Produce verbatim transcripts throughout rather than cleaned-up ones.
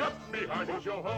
Just behind us, yo-ho.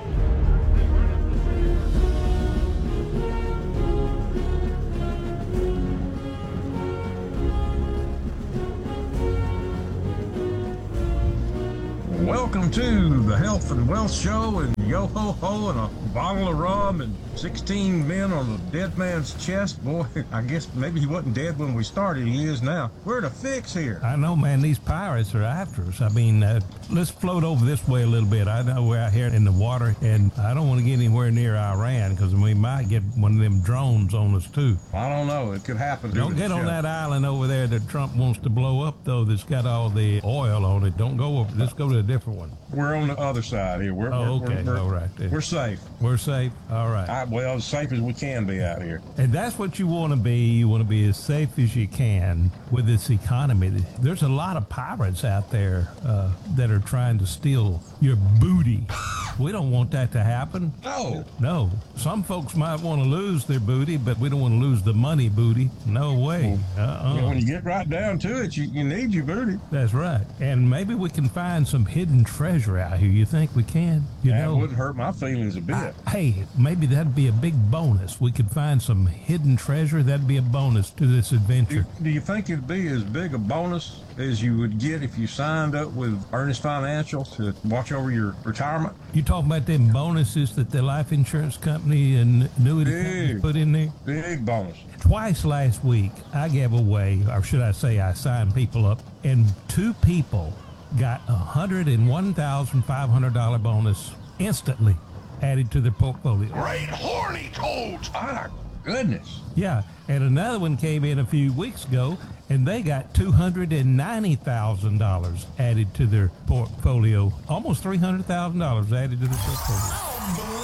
Welcome to the Health and Wealth Show, and yo ho ho, and a bottle of rum, and sixteen men on a dead man's chest. Boy, I guess maybe he wasn't dead when we started. He is now. We're in a fix here. I know, man. These pirates are after us. I mean, uh, let's float over this way a little bit. I know we're out here in the water, and I don't want to get anywhere near Iran because we might get one of them drones on us too. I don't know. It could happen. Don't get on that island over there that Trump wants to blow up, though. That's got all the oil on it. Don't go over. Let's go to a different one. We're on the other side here. We're, oh, we're, okay. We're, all right. We're safe. We're safe. All right. I, well, as safe as we can be out here. And that's what you want to be. You want to be as safe as you can with this economy. There's a lot of pirates out there uh, that are trying to steal your booty. We don't want that to happen. No. No. Some folks might want to lose their booty, but we don't want to lose the money booty. No way. Uh-uh. Well, when you get right down to it, you, you need your booty. That's right. And maybe we can find some hidden treasure out here. You think we can? You that know, wouldn't hurt my feelings a bit. I, hey, maybe that'd be a big bonus. We could find some hidden treasure. That'd be a bonus to this adventure. Do, do you think it'd be as big a bonus as you would get if you signed up with Earnest Financial to watch over your retirement? You talking about them bonuses that the life insurance company and annuity big, company put in there? Big bonus. Twice last week, I gave away, or should I say I signed people up, and two people got a one hundred one thousand five hundred dollars bonus instantly added to their portfolio. Great horny toads! My goodness. Yeah, and another one came in a few weeks ago, and they got two hundred ninety thousand dollars added to their portfolio. Almost three hundred thousand dollars added to their portfolio.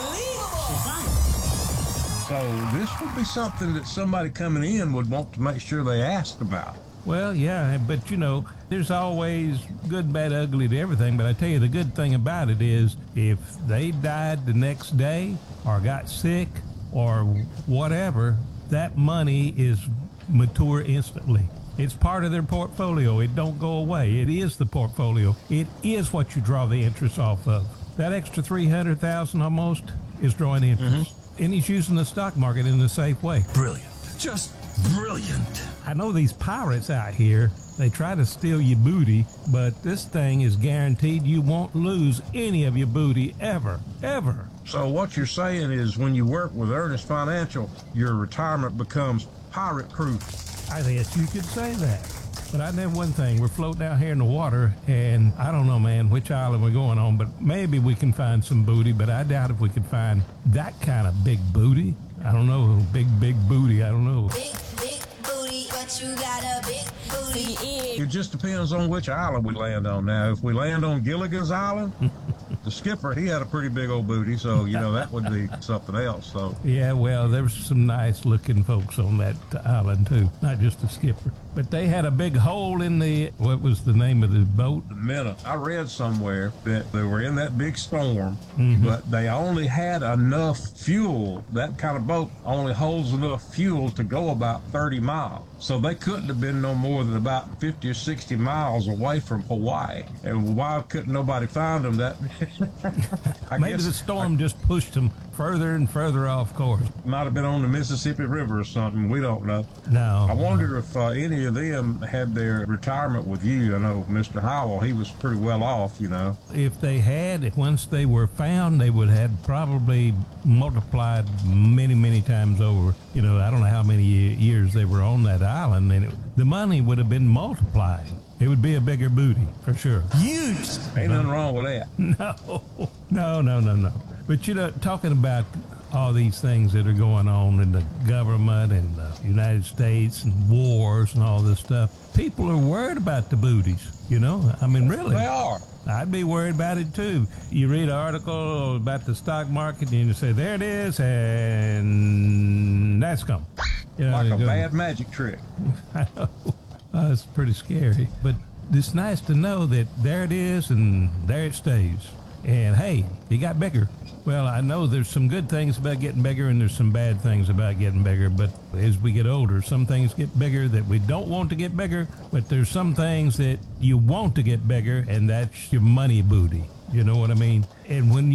So this would be something that somebody coming in would want to make sure they asked about. Well, yeah, but you know, there's always good, bad, ugly to everything. But I tell you, the good thing about it is if they died the next day or got sick or whatever, that money is mature instantly. It's part of their portfolio. It don't go away. It is the portfolio. It is what you draw the interest off of. That extra three hundred thousand almost is drawing interest. Mm-hmm. And he's using the stock market in a safe way. Brilliant. Just brilliant. I know these pirates out here, they try to steal your booty, but this thing is guaranteed you won't lose any of your booty ever, ever. So what you're saying is when you work with Earnest Financial, your retirement becomes pirate-proof. I guess you could say that. But I know one thing, we're floating out here in the water, and I don't know, man, which island we're going on, but maybe we can find some booty, but I doubt if we could find that kind of big booty. I don't know, big, big booty, I don't know. Big, big booty, but you got a big booty. It just depends on which island we land on. Now, if we land on Gilligan's Island, the skipper, he had a pretty big old booty, so, you know, that would be something else. So yeah, well, there was some nice-looking folks on that island, too, not just the skipper. But they had a big hole in the, what was the name of the boat? The Minnow. I read somewhere that they were in that big storm, mm-hmm. but they only had enough fuel. That kind of boat only holds enough fuel to go about thirty miles. So they couldn't have been no more than about fifty or sixty miles away from Hawaii. And why couldn't nobody find them? That I Maybe guess, the storm I, just pushed them further and further off course. Might have been on the Mississippi River or something. We don't know. No. I wonder if uh, any of them had their retirement with you. I know Mister Howell, he was pretty well off, you know. If they had, if once they were found, they would have probably multiplied many, many times over. You know, I don't know how many years they were on that island, and it, the money would have been multiplied. It would be a bigger booty, for sure. Huge. Ain't nothing wrong with that. No, no, no, no, no. But, you know, talking about all these things that are going on in the government and the United States and wars and all this stuff, people are worried about the booties, you know? I mean, really. They are. I'd be worried about it, too. You read an article about the stock market and you say, there it is, and that's gone. You know, like a bad magic trick. I know. Uh, it's pretty scary, but it's nice to know that there it is and there it stays. And hey, it got bigger. Well, I know there's some good things about getting bigger and there's some bad things about getting bigger, but as we get older, some things get bigger that we don't want to get bigger, but there's some things that you want to get bigger, and that's your money booty. You know what I mean? And when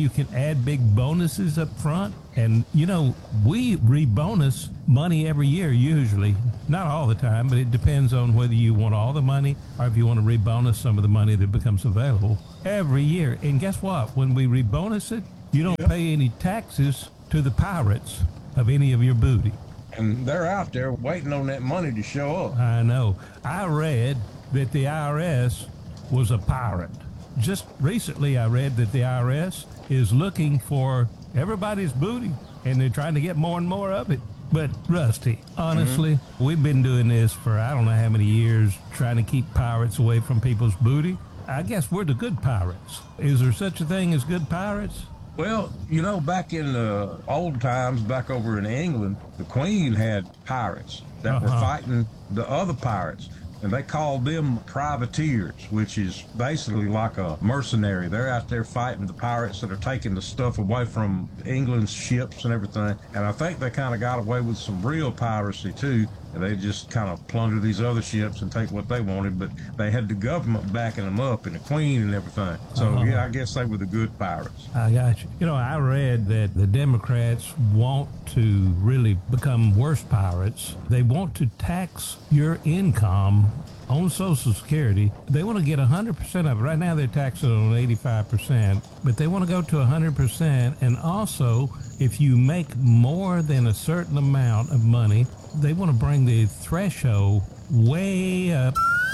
you can add big bonuses up front. And, you know, we rebonus money every year usually. Not all the time, but it depends on whether you want all the money or if you want to rebonus some of the money that becomes available every year. And guess what? When we rebonus it, you don't Yeah. pay any taxes to the pirates of any of your booty. And they're out there waiting on that money to show up. I know. I read that the I R S was a pirate. Just recently I read that the I R S is looking for everybody's booty, and they're trying to get more and more of it. But Rusty, honestly, mm-hmm. we've been doing this for I don't know how many years, trying to keep pirates away from people's booty. I guess we're the good pirates. Is there such a thing as good pirates? Well, you know, back in the old times, back over in England, the Queen had pirates that Uh-huh. were fighting the other pirates. And they called them privateers, which is basically like a mercenary. They're out there fighting the pirates that are taking the stuff away from England's ships and everything. And I think they kind of got away with some real piracy, too. And they just kind of plunder these other ships and take what they wanted. But they had the government backing them up and the Queen and everything. So, Uh-huh. yeah, I guess they were the good pirates. I got you. You know, I read that the Democrats want to really become worse pirates. They want to tax your income on Social Security. They want to get one hundred percent of it. Right now they're taxing on eighty-five percent, but they want to go to one hundred percent. And also, if you make more than a certain amount of money, they want to bring the threshold way up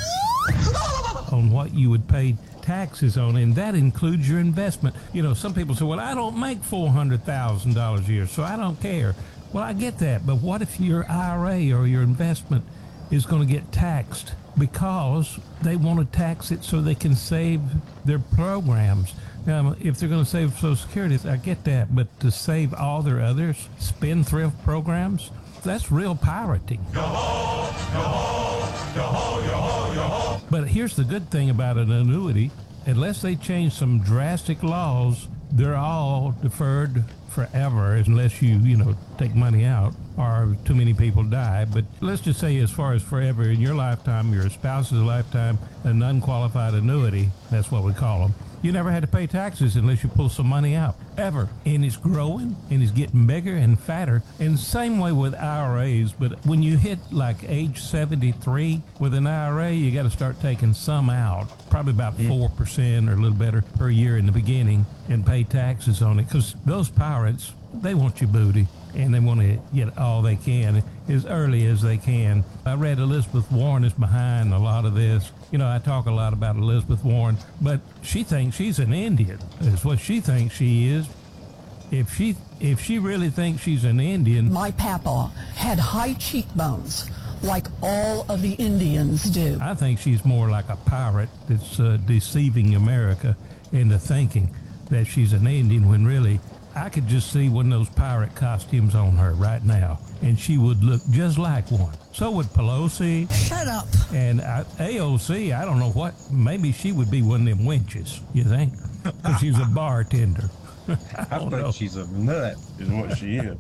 on what you would pay taxes on, and that includes your investment. You know, some people say, well, I don't make four hundred thousand dollars a year, so I don't care. Well, I get that, but what if your I R A or your investment is going to get taxed? Because they want to tax it so they can save their programs. Now, if they're going to save Social Security, I get that, but to save all their other spendthrift programs, that's real pirating. But here's the good thing about an annuity. Unless they change some drastic laws, they're all deferred forever unless you, you know, take money out or too many people die. But let's just say as far as forever, in your lifetime, your spouse's lifetime, an unqualified annuity, that's what we call them. You never had to pay taxes unless you pull some money out, ever. And it's growing, and it's getting bigger and fatter. And same way with I R As, but when you hit like age seventy-three with an I R A, you got to start taking some out, probably about four percent or a little better per year in the beginning, and pay taxes on it. Because those pirates, they want your booty, and they want to get all they can as early as they can. I read Elizabeth Warren is behind a lot of this. You know, I talk a lot about Elizabeth Warren, but she thinks she's an Indian, is what she thinks she is. If she if she really thinks she's an Indian... My papa had high cheekbones, like all of the Indians do. I think she's more like a pirate that's uh, deceiving America into thinking that she's an Indian when really... I could just see one of those pirate costumes on her right now, and she would look just like one. So would Pelosi. Shut up. And I, A O C, I don't know what, maybe she would be one of them wenches, you think? Because she's a bartender. I, I don't think know. she's a nut, is what she is.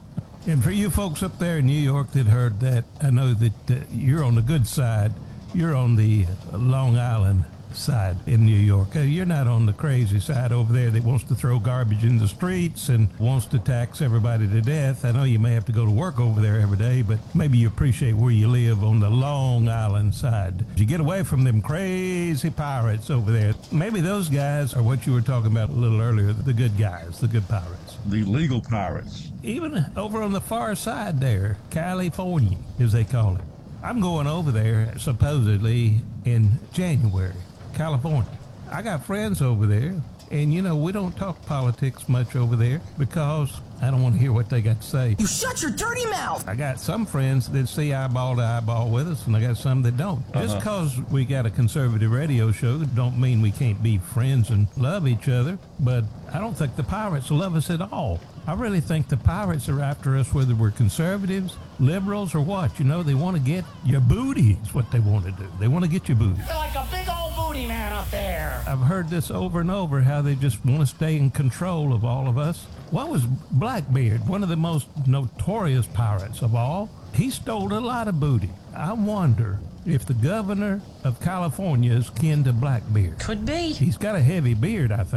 And for you folks up there in New York that heard that, I know that uh, you're on the good side. You're on the Long Island side in New York. Uh, you're not on the crazy side over there that wants to throw garbage in the streets and wants to tax everybody to death. I know you may have to go to work over there every day, but maybe you appreciate where you live on the Long Island side. You get away from them crazy pirates over there. Maybe those guys are what you were talking about a little earlier, the good guys, the good pirates. The legal pirates. Even over on the far side there, California, as they call it. I'm going over there supposedly in January. California. I got friends over there, and you know, we don't talk politics much over there because I don't want to hear what they got to say. You shut your dirty mouth. I got some friends that see eyeball to eyeball with us, and I got some that don't. Uh-huh. Just because we got a conservative radio show don't mean we can't be friends and love each other, but I don't think the pirates love us at all. I really think the pirates are after us whether we're conservatives, liberals, or what. You know, they want to get your booty is what they want to do. They want to get your booty. You're like a big old booty man up there. I've heard this over and over, how they just want to stay in control of all of us. What was Blackbeard, one of the most notorious pirates of all? He stole a lot of booty. I wonder if the governor of California is kin to Blackbeard. Could be. He's got a heavy beard, I think.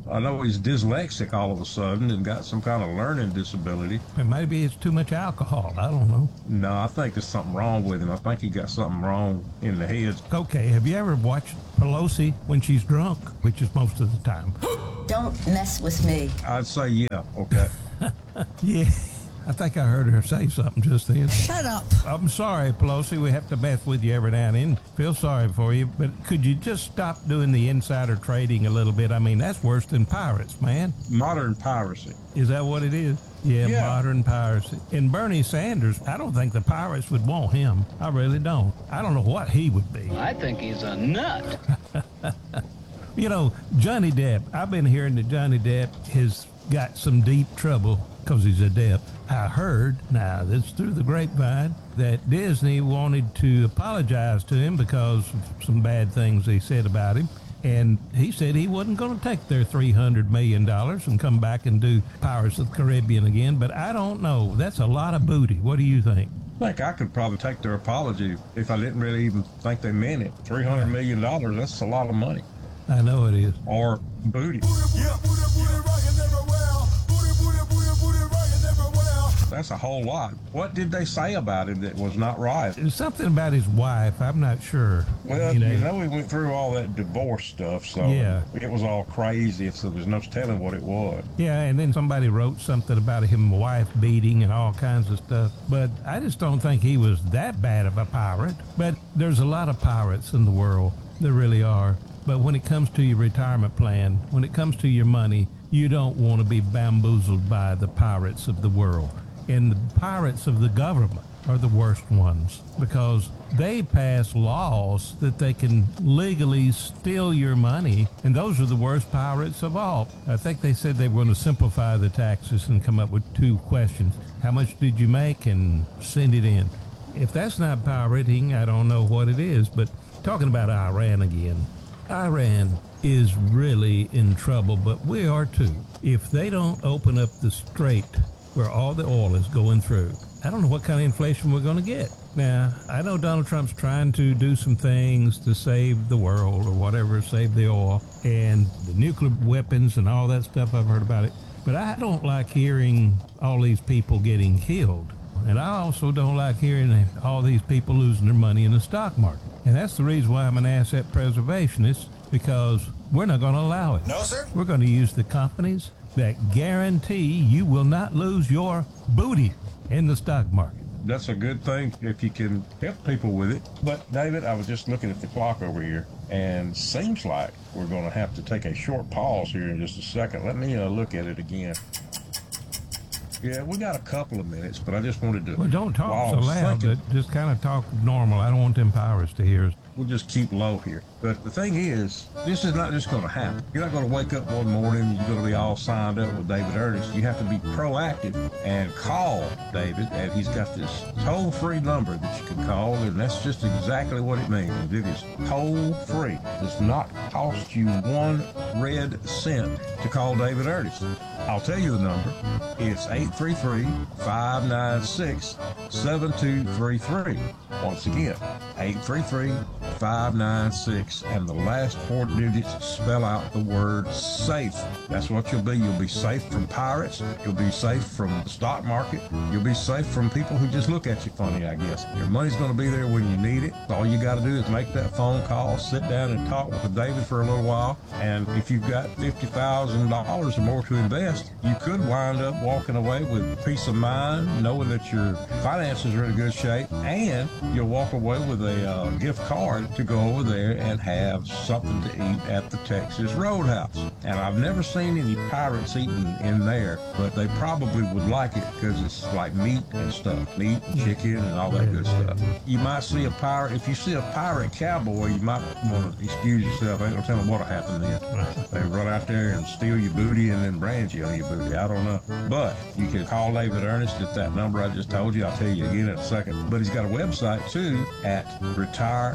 I know he's dyslexic all of a sudden and got some kind of learning disability. And maybe it's too much alcohol. I don't know. No, I think there's something wrong with him. I think he got something wrong in the head. Okay, have you ever watched Pelosi when she's drunk, which is most of the time? Don't mess with me. I'd say yeah, okay. Yeah, I think I heard her say something just then. Shut up. I'm sorry, Pelosi. We have to mess with you every now and then. Feel sorry for you, but could you just stop doing the insider trading a little bit? I mean, that's worse than pirates, man. Modern piracy. Is that what it is? Yeah, Yeah. modern piracy. And Bernie Sanders, I don't think the pirates would want him. I really don't. I don't know what he would be. I think he's a nut. You know, Johnny Depp, I've been hearing that Johnny Depp has got some deep trouble because he's a Depp. I heard, now this is through the grapevine, that Disney wanted to apologize to him because of some bad things they said about him. And he said he wasn't going to take their three hundred million dollars and come back and do Pirates of the Caribbean again. But I don't know. That's a lot of booty. What do you think? I think I could probably take their apology if I didn't really even think they meant it. three hundred million dollars, that's a lot of money. I know it is. Or booty. That's a whole lot. What did they say about him that was not right? There's something about his wife. I'm not sure. Well, you know, you know, we went through all that divorce stuff, so Yeah. it was all crazy, so there's no telling what it was. Yeah, and then somebody wrote something about him wife beating and all kinds of stuff. But I just don't think he was that bad of a pirate. But there's a lot of pirates in the world. There really are. But when it comes to your retirement plan, when it comes to your money, you don't want to be bamboozled by the pirates of the world. And the pirates of the government are the worst ones because they pass laws that they can legally steal your money, and those are the worst pirates of all. I think they said they were going to simplify the taxes and come up with two questions. How much did you make, and send it in. If that's not pirating, I don't know what it is. But talking about Iran again, Iran is really in trouble, but we are too. If they don't open up the strait where all the oil is going through, I don't know what kind of inflation we're going to get. Now, I know Donald Trump's trying to do some things to save the world or whatever, save the oil and the nuclear weapons and all that stuff. I've heard about it. But I don't like hearing all these people getting killed. And I also don't like hearing all these people losing their money in the stock market. And that's the reason why I'm an asset preservationist, because we're not going to allow it. No, sir. We're going to use the companies that guarantee you will not lose your booty in the stock market. That's a good thing if you can help people with it. But, David, I was just looking at the clock over here, and seems like we're going to have to take a short pause here in just a second. Let me uh, look at it again. Yeah, we got a couple of minutes, but I just wanted to... Well, don't talk while I so was loud. thinking- But just kind of talk normal. I don't want them pirates to hear us. We'll just keep low here. But the thing is, this is not just going to happen. You're not going to wake up one morning and you're going to be all signed up with David Ernest. You have to be proactive and call David. And he's got this toll-free number that you can call, and that's just exactly what it means. It is toll-free. It does not cost you one red cent to call David Ernest. I'll tell you the number. It's eight three three, five nine six, seven two three three. Once again, eight three three, five nine six, and the last four digits spell out the word safe. That's what you'll be. You'll be safe from pirates. You'll be safe from the stock market. You'll be safe from people who just look at you funny, I guess. Your money's going to be there when you need it. All you got to do is make that phone call, sit down and talk with David for a little while. And if you've got fifty thousand dollars or more to invest, you could wind up walking away with peace of mind, knowing that your finances are in good shape, and you'll walk away with a uh, gift card to go over there and have something to eat at the Texas Roadhouse. And I've never seen any pirates eating in there, but they probably would like it because it's like meat and stuff, meat and chicken and all that good stuff. You might see a pirate, if you see a pirate cowboy, you might want to excuse yourself. I ain't gonna tell them what'll happen then. They run out there and steal your booty and then brand you on your booty. I don't know. But you can call David Ernest at that number I just told you. I'll tell you again in a second. But he's got a website too at retire with ernest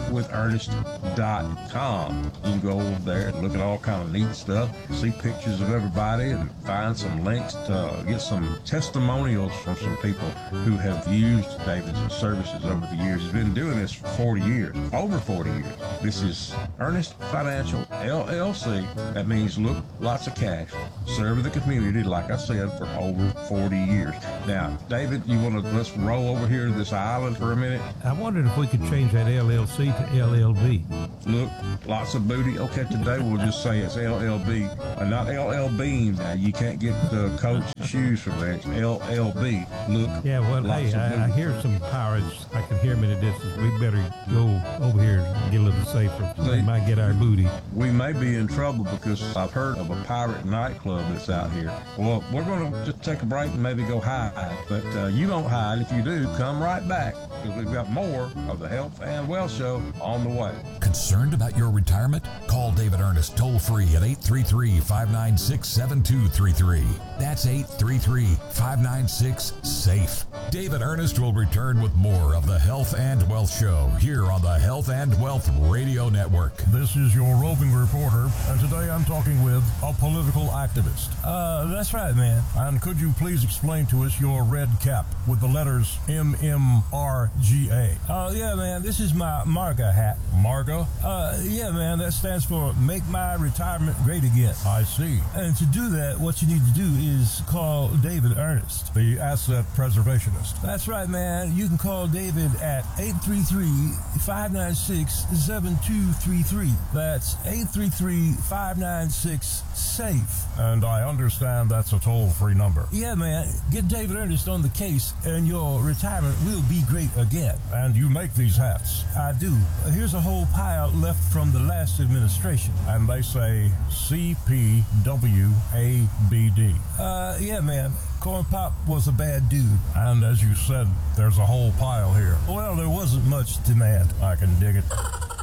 ernest dot com. You can go over there and look at all kind of neat stuff, see pictures of everybody, and find some links to get some testimonials from some people who have used David's services over the years. He's been doing this for forty years, over forty years. This is Ernest Financial, L L C. That means look, lots of cash, serve the community, like I said, for over forty years. Now, David, you want to, let's roll over here to this island for a minute. I wondered if we could change that L L C to L L B. Look, lots of booty. Okay, today we'll just say it's L L B, uh, not L L Bean. Now, you can't get the Coach shoes from there. It's L L B. Look, Yeah, well, lots hey, of I, I booty. hear some pirates. I can hear them in the distance. We better go over here and get a little safer. They might get our booty. We may be in trouble because I've heard of a pirate nightclub that's out here. Well, we're going to just take a break and maybe go hide. But uh, you don't hide. If you do, come right back because we've got more of the Health and Wealth Show on the way. Concerned about your retirement? Call David Ernest toll free at eight three three, five nine six, seven two three three. That's eight three three, five nine six, SAFE. David Ernest will return with more of the Health and Wealth Show here on the Health and Wealth Radio Network. This is your roving reporter, and today I'm talking with a political activist. Uh, that's right, man. And could you please explain to us your red cap with the letters M M R G A? Uh, yeah, man, this is my MARGA hat. MARGA? Uh, yeah, man, that stands for Make My Retirement Great Again. I see. And to do that, what you need to do is call David Ernest, the asset preservationist. That's right, man. You can call David at eight three three, five nine six, seven two three three. That's eight three three, five nine six, SAFE. And I understand that's a toll-free number. Yeah, man. Get David Ernest on the case, and your retirement will be great again. And you make these hats? I do. Here's a whole pile left from the last administration. And they say C P W A B D. Uh, yeah, man. Corn Pop was a bad dude. And as you said, there's a whole pile here. Well, there wasn't much demand. I can dig it.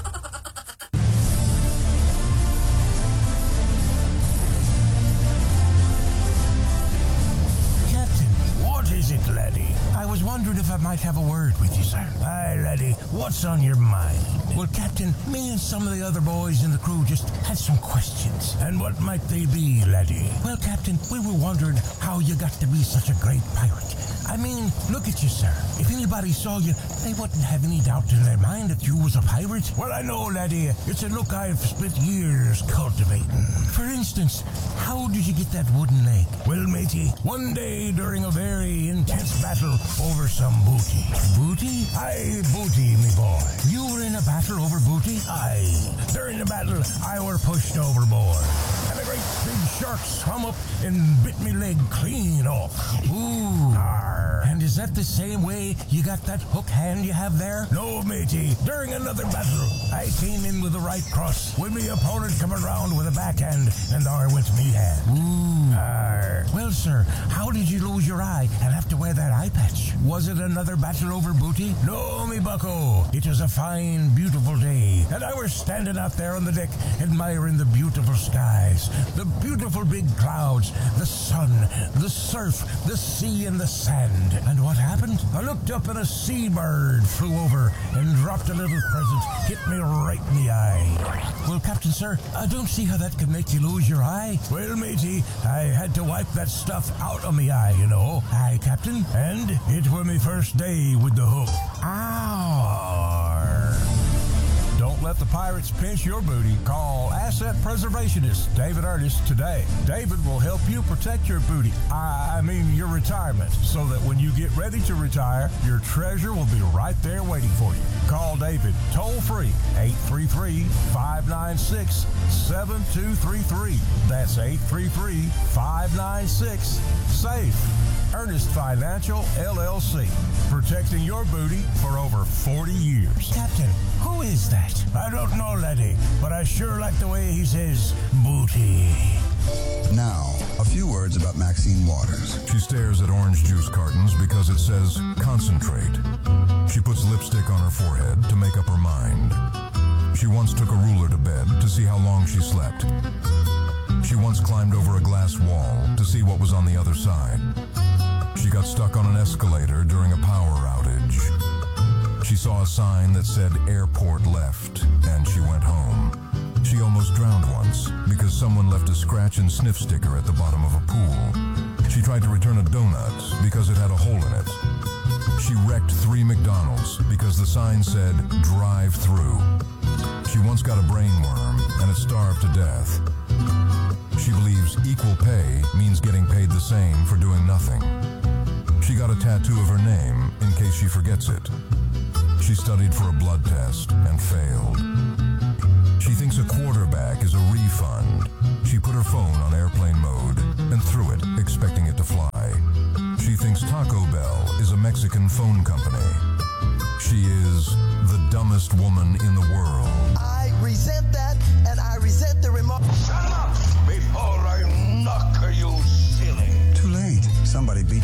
What is it, laddie? I was wondering if I might have a word with you, sir. Aye, laddie, what's on your mind? Well, Captain, me and some of the other boys in the crew just had some questions. And what might they be, laddie? Well, Captain, we were wondering how you got to be such a great pirate. I mean, look at you, sir. If anybody saw you, they wouldn't have any doubt in their mind that you was a pirate. Well, I know, laddie. It's a look I've spent years cultivating. For instance, how did you get that wooden leg? Well, matey, one day during a very intense battle over some booty. Booty? Aye, booty, me boy. You were in a battle over booty? Aye. During the battle, I were pushed overboard. And a great big shark swam up and bit me leg clean off. Ooh. Arr. And is that the same way you got that hook hand you have there? No, matey. During another battle, I came in with the right cross when me opponent come around with a backhand, and there went me hand. Ooh. Arr. Well, sir, how did you lose your eye and have to wear that eye patch? Was it another battle over booty? No, me bucko. It was a fine, beautiful day, and I was standing out there on the deck admiring the beautiful skies, the beautiful big clouds, the sun, the surf, the sea, and the sand. And what happened? I looked up and a seabird flew over and dropped a little present, hit me right in the eye. Well, Captain, sir, I don't see how that could make you lose your eye. Well, matey, I had to wipe that stuff out of me eye, you know. Aye, Captain. And it were me first day with the hook. Ow! Don't let the pirates pinch your booty. Call Asset Preservationist David Ernest today. David will help you protect your booty. I, I mean your retirement, so that when you get ready to retire, your treasure will be right there waiting for you. Call David toll free eight three three, five nine six, seven two three three. That's eight three three, five nine six, SAFE. Ernest Financial, L L C. Protecting your booty for over forty years. Captain, who is that? I don't know, laddie, but I sure like the way he says booty. Now, a few words about Maxine Waters. She stares at orange juice cartons because it says concentrate. She puts lipstick on her forehead to make up her mind. She once took a ruler to bed to see how long she slept. She once climbed over a glass wall to see what was on the other side. She got stuck on an escalator during a power outage. She saw a sign that said airport left, and she went home. She almost drowned once because someone left a scratch and sniff sticker at the bottom of a pool. She tried to return a donut because it had a hole in it. She wrecked three McDonald's because the sign said drive through. She once got a brain worm and it starved to death. She believes equal pay means getting paid the same for doing nothing. She got a tattoo of her name in case she forgets it. She studied for a blood test and failed. She thinks a quarterback is a refund. She put her phone on airplane mode and threw it, expecting it to fly. She thinks Taco Bell is a Mexican phone company. She is the dumbest woman in the world. I resent that, and I resent the remark. Shut up before I knock you silly. Too late. Somebody beat